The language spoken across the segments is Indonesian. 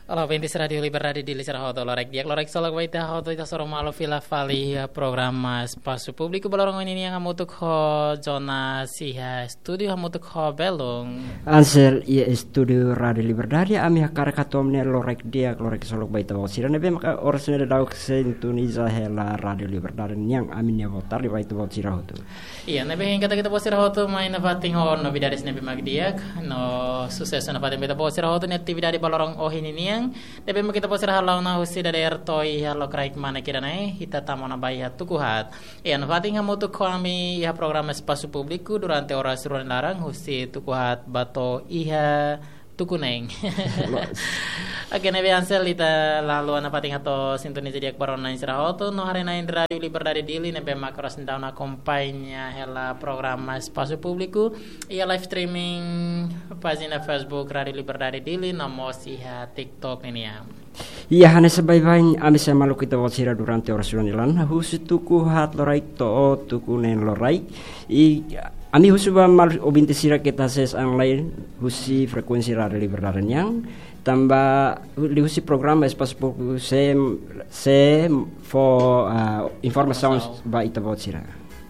Olá, ouvintes Radio Liberdade de Lisarahoto, lorek diak lorek solak waita hoto ita soro malo fila fali programa espaço público balorong ini yang hamutuk ho zona siha studio hamutuk ho belong. Ansel ia studio Radio Liberdade ami hakara katomne lorek diak lorek solak waita wasira nebe maka orasnya da dauk sintoniza hela Radio Liberdade yang aminnya votar di waita wasira hoto. Iya, nebe yang kita wasira hoto main vating ho no bidaris nebe magdiak no sucesso na vating beta wasira hoto ni aktividade balorong oh ini yang Debe mo kita po sira halaw na husi da toy halo kraik mana kira nai hita tamo na bayi tukuhat. Iyan fating hamutuk kami iha program espaço público durante oras ruan larang husi tukuhat bato iha tukuneng. Oke nebe ansel ita lalu ana fating hato sintoni jadi akbaron na sira hoto no hari na Radio Liberdade dili nebe makros ndaw na kompanya hela program espaço público ia live streaming pagina Facebook Radio Liberdade dili namo siha TikTok ini ya. Iya hanya sebaik-baik ami sa malu kita wasira durante oras ruan husi tukuhat lorai to tukunen lorai ami husu ba mal obinte sira kita ses online husi frekuensi Radio Liberdade yang tambah husi program espaço se for informação ba ita sira.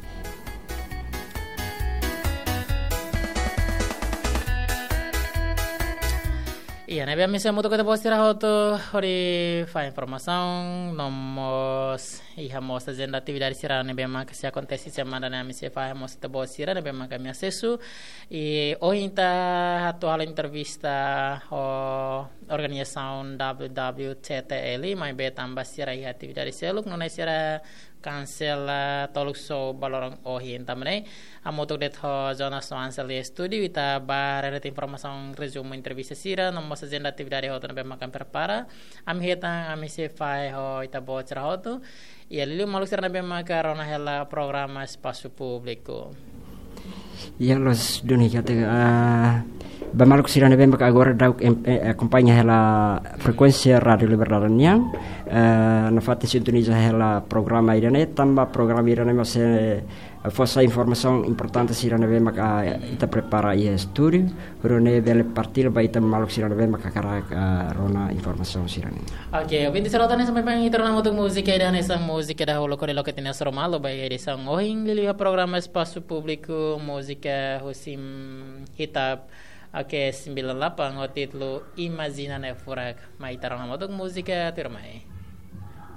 Iya, nebe amisa mutu kita postir hoto hori fa informação nomos iha mos agenda atividade sira nebe ma que se acontece semana na amisa fa mos te postir nebe ma kami acesso e hoje está atual entrevista o organização WWTTL mai be tambah sira iha atividade seluk nona sira cancela toluk so balorong ohin tamane amotok det ho zona so ansel studio ita bareret informação resumo entrevista sira nomos agenda atividade ho tambe makan prepara am heta am se fai ho ita bocra ho e ali maluk sira nabe makarona hela programa espaço público. Ya los doni kata Bamaluk sira nebe maka agora dauk acompanha hela frequência Radio Liberdade yang na fati sintoniza hela programa irane tamba programa irane mas fossa informação importante sira nebe maka ita prepara ia studio rone bele partir ba ita maluk sira nebe maka kara rona informação sira. Oke, vinti serotane sampai pangiterna mutuk musik dan isang musik dah holo kore loket ini asromalo ba isang ohing lili programa espaço público musika husim hitab. Oke, 98 ngotitlu Imagina Nefurak. Mai tarang motok musika tirmai.